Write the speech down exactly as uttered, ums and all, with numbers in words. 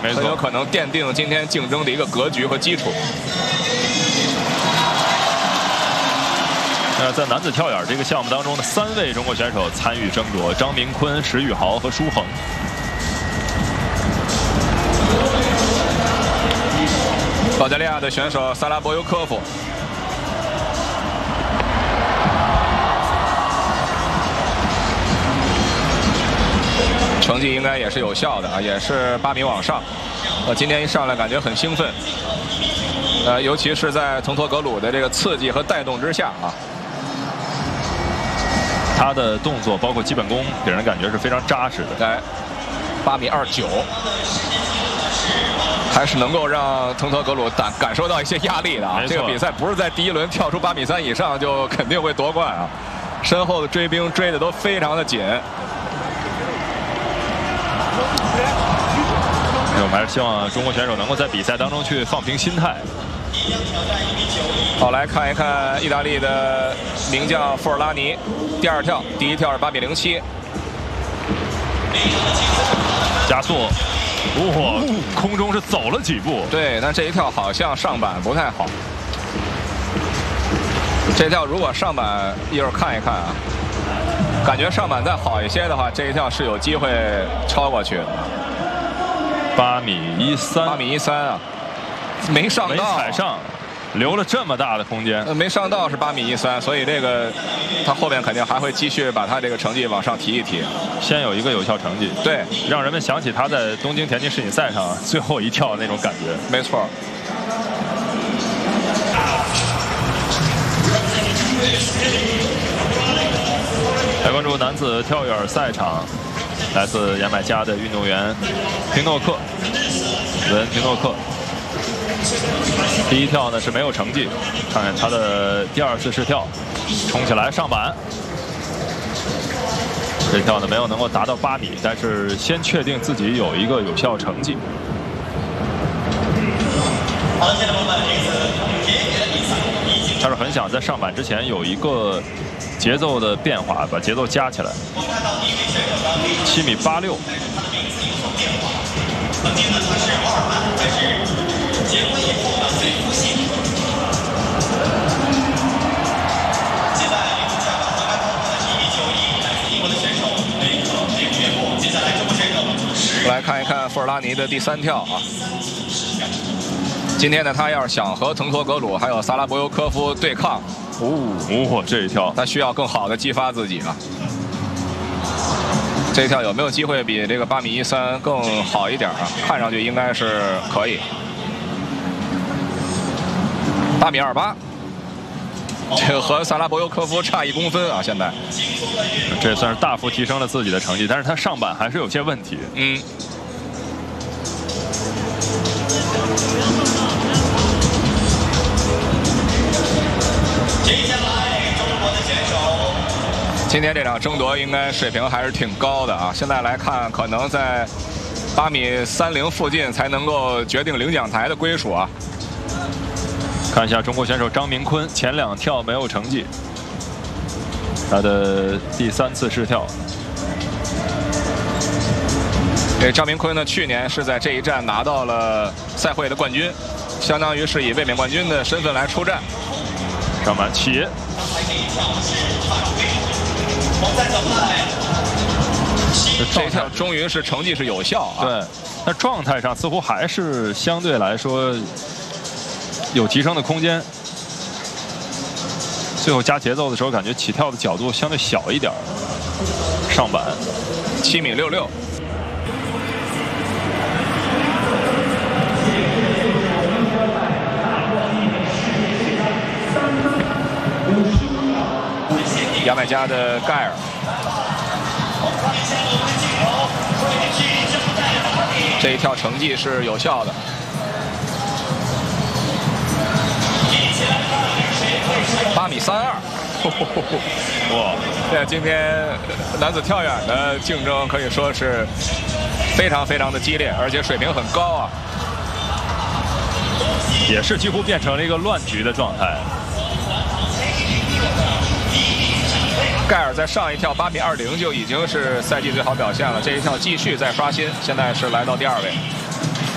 很有可能奠定今天竞争的一个格局和基础。 那在男子跳远这个项目当中的三位中国选手参与争夺：张明坤、石宇豪和舒恒。 保加利亚的选手萨拉博尤科夫。 成绩应该也是有效的啊，也是八米往上。呃，今天一上来感觉很兴奋，呃，尤其是在滕托格鲁的这个刺激和带动之下啊， 他的动作包括基本功，给人感觉是非常扎实的。 来，八米二九，还是能够让滕托格鲁感感受到一些压力的啊。这个比赛不是在第一轮跳出八米三以上就肯定会夺冠啊，身后的追兵追的都非常的紧。 我们还是希望中国选手能够在比赛当中去放平心态。 好，来看一看意大利的名将富尔拉尼，第二跳，第一跳是八米零七， 加速，哇、哦，空中是走了几步。 对，但这一跳好像上板不太好。这跳如果上板一会儿看一看啊，感觉上板再好一些的话，这一跳是有机会超过去的。 八米一三， 八米一三啊，没上到， 没踩上，留了这么大的空间。 呃，没上到是八米一三，所以这个他后面肯定还会继续把他这个成绩往上提一提。 先有一个有效成绩， 对， 让人们想起他在东京田径世锦赛上最后一跳那种感觉。 没错。 来关注男子跳远赛场。 来自牙买加的运动员平诺克，文平诺克，第一跳呢是没有成绩，看看他的第二次试跳，冲起来上板，这跳呢没有能够达到八米，但是先确定自己有一个有效成绩。他是很想在上板之前有一个。 节奏的变化，把节奏加起来。七米八六。 来看一看富尔拉尼的第三跳啊。今天呢，他要是想和滕托格鲁还有萨拉博尤科夫对抗。 哦，哦，这一跳， 他需要更好的激发自己啊！这一跳有没有机会比这个八米一三更好一点啊？看上去应该是可以。八米二八，这个和萨拉博尤科夫差一公分啊！现在， 这算是大幅提升了自己的成绩，但是他上板还是有些问题。 嗯。 今天这场争夺应该水平还是挺高的啊！现在来看，可能在八米三零附近才能够决定领奖台的归属啊。 看一下中国选手张明坤，前两跳没有成绩，他的第三次试跳。 这张明坤呢，去年是在这一站拿到了赛会的冠军，相当于是以卫冕冠军的身份来出战。 上板起。 这一跳终于是成绩是有效啊！ 对，那状态上似乎还是相对来说有提升的空间。最后加节奏的时候，感觉起跳的角度相对小一点。上板七米六六。牙买加的盖尔，这一跳成绩是有效的。八米三二，哇！对，今天男子跳远的竞争可以说是非常非常的激烈，而且水平很高啊， 也是几乎变成了一个乱局的状态。 盖尔在上一跳八米二零就已经是赛季最好表现了，这一跳继续再刷新，现在是来到第二位。